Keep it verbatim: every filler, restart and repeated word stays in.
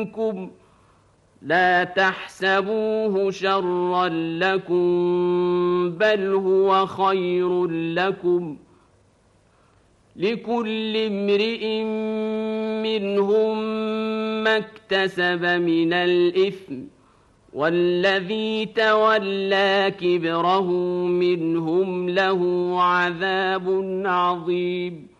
منكم لا تحسبوه شرا لكم بل هو خير لكم لكل امرئ منهم ما اكتسب من الإثم والذي تولى كبره منهم له عذاب عظيم